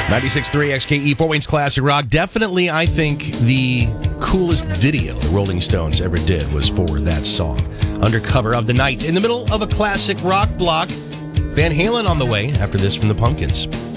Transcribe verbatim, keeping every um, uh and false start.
ninety-six point three X K E, Fort Wayne's Classic Rock. Definitely, I think, the coolest video the Rolling Stones ever did was for that song. Undercover of the Night. In the middle of a classic rock block. Van Halen on the way after this from the Pumpkins.